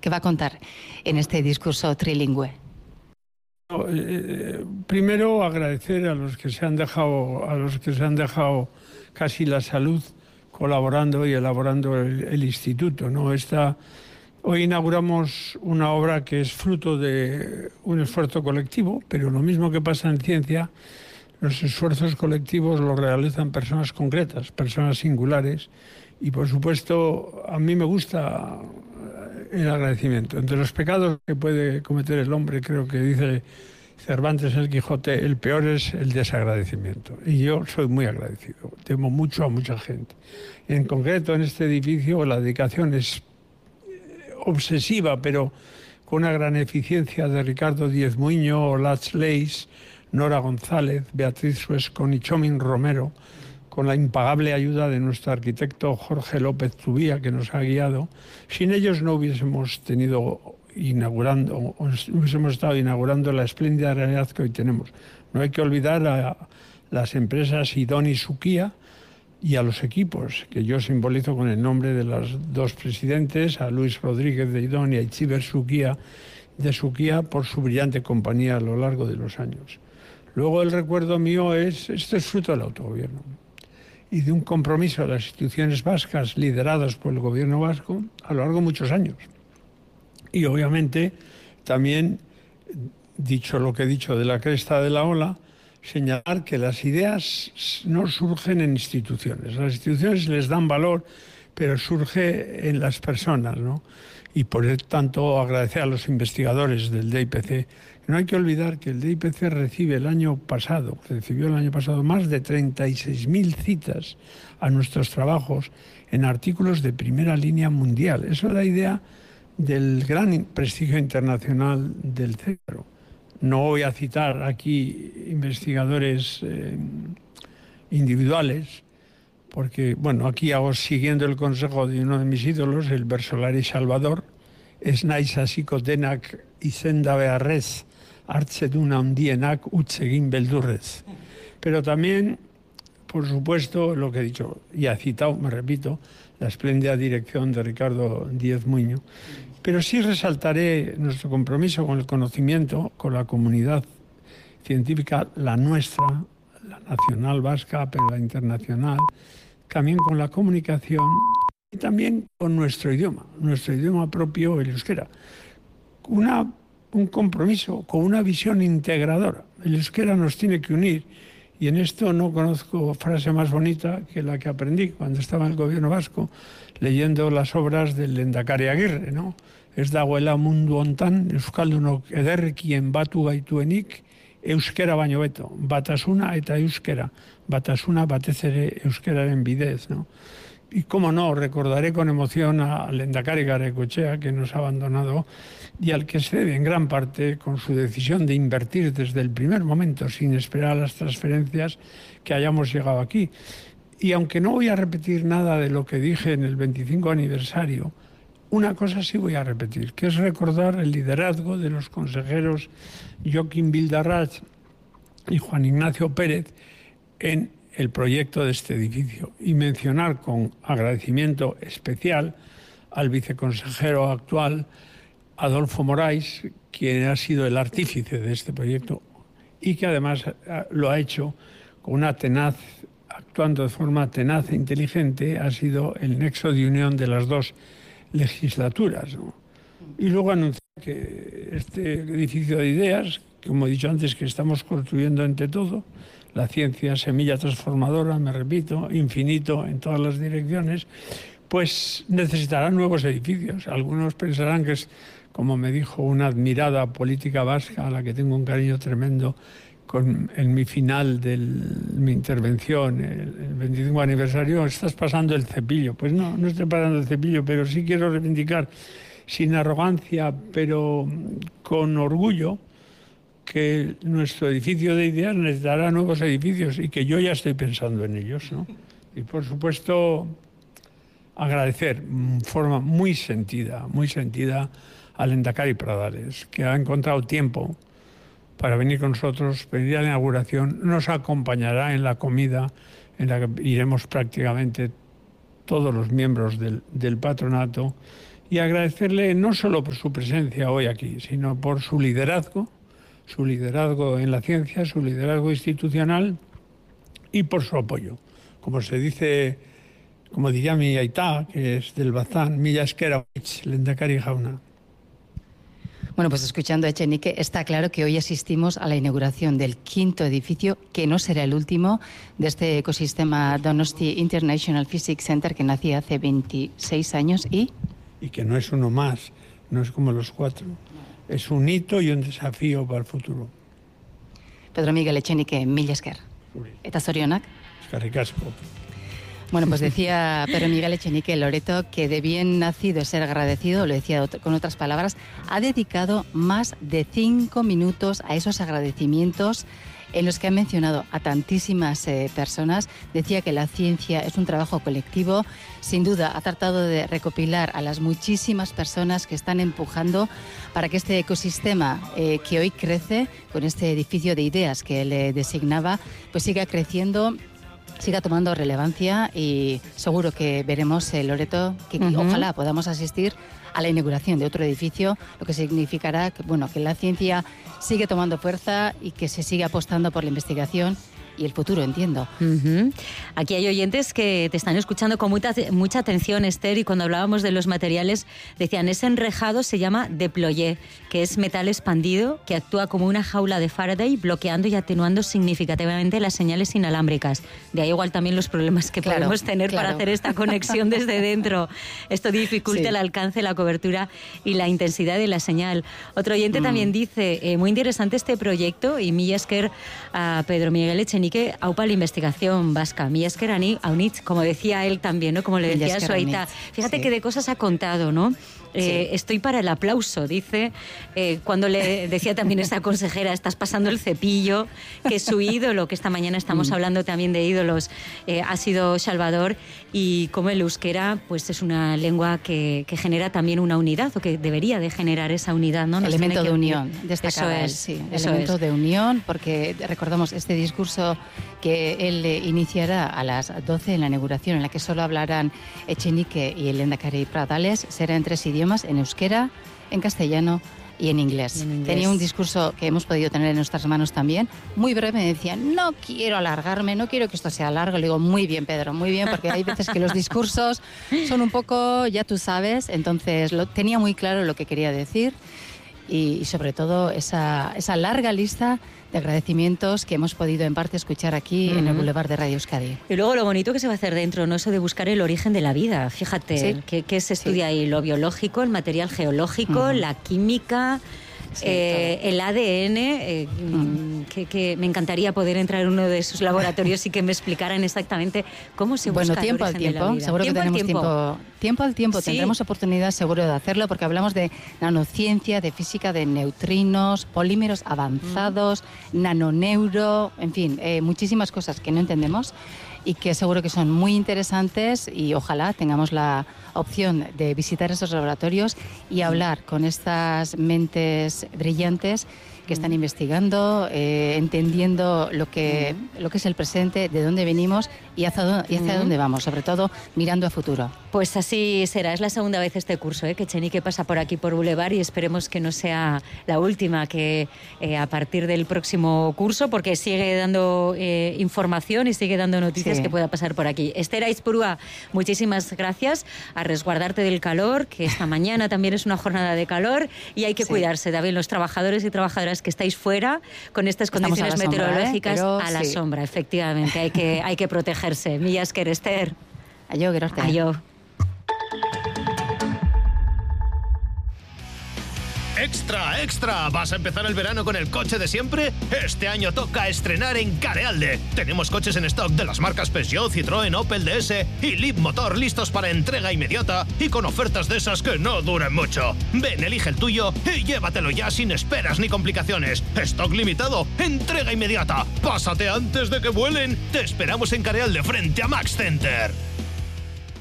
¿Qué va a contar en este discurso trilingüe? Primero agradecer a los que se han dejado casi la salud colaborando y elaborando el instituto, ¿no? Hoy inauguramos una obra que es fruto de un esfuerzo colectivo, pero lo mismo que pasa en ciencia, los esfuerzos colectivos los realizan personas concretas, personas singulares, y por supuesto a mí me gusta el agradecimiento. Entre los pecados que puede cometer el hombre, creo que dice Cervantes en el Quijote, el peor es el desagradecimiento. Y yo soy muy agradecido, temo mucho a mucha gente. En concreto, en este edificio, la dedicación es obsesiva, pero con una gran eficiencia, de Ricardo Díez Muiño, Olaz Leis, Nora González, Beatriz Suescon y Chomin Romero, con la impagable ayuda de nuestro arquitecto Jorge López Zubía, que nos ha guiado. Sin ellos no hubiésemos estado inaugurando la espléndida realidad que hoy tenemos. No hay que olvidar a las empresas Idón y Suquía y a los equipos, que yo simbolizo con el nombre de los dos presidentes, a Luis Rodríguez de Idón y a Itziber Suquía de Suquía, por su brillante compañía a lo largo de los años. Luego el recuerdo mío esto es fruto del autogobierno y de un compromiso de las instituciones vascas lideradas por el gobierno vasco a lo largo de muchos años. Y obviamente también, dicho lo que he dicho de la cresta de la ola, señalar que las ideas no surgen en instituciones. Las instituciones les dan valor, pero surge en las personas, ¿no? Y por tanto agradecer a los investigadores del DIPC. No hay que olvidar que el DIPC recibió el año pasado más de 36.000 citas a nuestros trabajos en artículos de primera línea mundial. Eso da idea del gran prestigio internacional del centro. No voy a citar aquí investigadores individuales, porque, bueno, aquí hago siguiendo el consejo de uno de mis ídolos, el Bersolari Salvador, ez naiz hasiko denak izenda beharrez, hartzeduna handienak utz egin beldurrez. Pero también, por supuesto, lo que he dicho, y ha citado, me repito, la espléndida dirección de Ricardo Díez Muiño. Pero sí resaltaré nuestro compromiso con el conocimiento, con la comunidad científica, la nuestra, la nacional vasca, pero la internacional, también con la comunicación y también con nuestro idioma propio, el euskera. Un compromiso con una visión integradora. El euskera nos tiene que unir, y en esto no conozco frase más bonita que la que aprendí cuando estaba en el gobierno vasco, leyendo las obras del Lehendakari Aguirre, ¿no? Ez dagoela mundu hontan euskaldunok ederrekien batu gaituenik euskera baino beto, batasuna eta euskera, batasuna batez ere euskeraren bidez, ¿no? Y cómo no, recordaré con emoción al Lehendakari Garaikoetxea, que nos ha abandonado y al que se debe en gran parte con su decisión de invertir desde el primer momento, sin esperar las transferencias, que hayamos llegado aquí. Y aunque no voy a repetir nada de lo que dije en el 25 aniversario, una cosa sí voy a repetir, que es recordar el liderazgo de los consejeros Joaquín Bildarratz y Juan Ignacio Pérez en el proyecto de este edificio, y mencionar con agradecimiento especial al viceconsejero actual, Adolfo Morais, quien ha sido el artífice de este proyecto y que además lo ha hecho con una actuando de forma tenaz e inteligente, ha sido el nexo de unión de las dos legislaturas, ¿no? Y luego anunciar que este edificio de ideas, como he dicho antes, que estamos construyendo entre todo, la ciencia, semilla transformadora, me repito, infinito en todas las direcciones, pues necesitará nuevos edificios. Algunos pensarán que es, como me dijo una admirada política vasca, a la que tengo un cariño tremendo, en mi final de mi intervención, el 25 aniversario, estás pasando el cepillo. Pues no estoy pasando el cepillo, pero sí quiero reivindicar, sin arrogancia, pero con orgullo, que nuestro edificio de ideas necesitará nuevos edificios y que yo ya estoy pensando en ellos, ¿no? Y por supuesto agradecer de forma muy sentida al Lehendakari Pradales, que ha encontrado tiempo para venir con nosotros, venir a la inauguración, nos acompañará en la comida en la que iremos prácticamente todos los miembros del patronato, y agradecerle no solo por su presencia hoy aquí, sino por su liderazgo en la ciencia, su liderazgo institucional y por su apoyo. Como se dice, como diría mi aitá, que es del Bazán, mila esker lehendakari jauna. Bueno, pues escuchando a Echenique, está claro que hoy asistimos a la inauguración del 5º edificio, que no será el último, de este ecosistema Donostia International Physics Center, que nacía hace 26 años y que no es uno más, no es como los 4. Es un hito y un desafío para el futuro. Pedro Miguel Echenique, mila esker. Eta zorionak. Eskerrik asko. Bueno, pues decía Pedro Miguel Echenique Loreto que de bien nacido ser agradecido, lo decía con otras palabras, ha dedicado más de 5 minutos a esos agradecimientos en los que ha mencionado a tantísimas personas. Decía que la ciencia es un trabajo colectivo. Sin duda, ha tratado de recopilar a las muchísimas personas que están empujando para que este ecosistema que hoy crece, con este edificio de ideas que él designaba, pues siga creciendo, siga tomando relevancia, y seguro que veremos, Loreto, que ojalá podamos asistir a la inauguración de otro edificio, lo que significará que, bueno, que la ciencia sigue tomando fuerza y que se sigue apostando por la investigación y el futuro, entiendo. Aquí hay oyentes que te están escuchando con mucha atención, Esther, y cuando hablábamos de los materiales decían, ese enrejado se llama deployé, que es metal expandido que actúa como una jaula de Faraday, bloqueando y atenuando significativamente las señales inalámbricas. De ahí igual también los problemas que podemos tener para hacer esta conexión desde dentro. Esto dificulta el alcance, la cobertura y la intensidad de la señal. Otro oyente también dice, muy interesante este proyecto, y mila esker a Pedro Miguel Echenique, aupa la investigación vasca, mila esker ani aunitz, como decía él también, ¿no? Como le decía a su aita. Fíjate que de cosas ha contado, ¿no? Estoy para el aplauso, dice, cuando le decía también esta consejera, estás pasando el cepillo, que su ídolo, que esta mañana estamos hablando también de ídolos, ha sido Salvador, y como el euskera pues es una lengua que genera también una unidad, o que debería de generar esa unidad, ¿no? Elemento de unión, destacaba él, elemento de unión, porque recordamos este discurso que él iniciará a las 12 en la inauguración, en la que solo hablarán Echenique y el lehendakari Pradales, será en 3 idiomas, en euskera, en castellano y en inglés. Tenía un discurso que hemos podido tener en nuestras manos también, muy breve. Me decía, no quiero alargarme, no quiero que esto sea largo. Le digo, muy bien, Pedro, muy bien, porque hay veces que los discursos son un poco, ya tú sabes. Entonces tenía muy claro lo que quería decir, y sobre todo esa larga lista de agradecimientos que hemos podido en parte escuchar aquí en el Boulevard de Radio Euskadi. Y luego lo bonito que se va a hacer dentro, ¿no? Eso de buscar el origen de la vida. Fíjate, que se estudia ahí lo biológico, el material geológico, la química, el ADN, que me encantaría poder entrar en uno de esos laboratorios y que me explicaran exactamente cómo se busca el origen de la vida. Seguro que tenemos tiempo al tiempo. Tendremos oportunidad seguro de hacerlo, porque hablamos de nanociencia, de física de neutrinos, polímeros avanzados, nanoneuro, en fin, muchísimas cosas que no entendemos y que seguro que son muy interesantes, y ojalá tengamos la opción de visitar esos laboratorios y hablar con estas mentes brillantes que están investigando, entendiendo lo que es el presente, de dónde venimos y hacia dónde vamos, sobre todo mirando a futuro. Pues así será. Es la segunda vez este curso que Echenique pasa por aquí por Boulevard, y esperemos que no sea la última, que a partir del próximo curso, porque sigue dando información y sigue dando noticias que pueda pasar por aquí. Esther Aizpurua, muchísimas gracias. A resguardarte del calor, que esta mañana también es una jornada de calor, y hay que cuidarse también los trabajadores y trabajadoras que estáis fuera con estas condiciones meteorológicas, a la sombra, efectivamente, hay que protegerse. Mila esker, Esther. Aio, gero arte. Aio. ¡Extra, extra! ¿Vas a empezar el verano con el coche de siempre? Este año toca estrenar en Carealde. Tenemos coches en stock de las marcas Peugeot, Citroën, Opel, DS y Leapmotor listos para entrega inmediata y con ofertas de esas que no duren mucho. Ven, elige el tuyo y llévatelo ya sin esperas ni complicaciones. Stock limitado, entrega inmediata. Pásate antes de que vuelen. Te esperamos en Carealde frente a Max Center.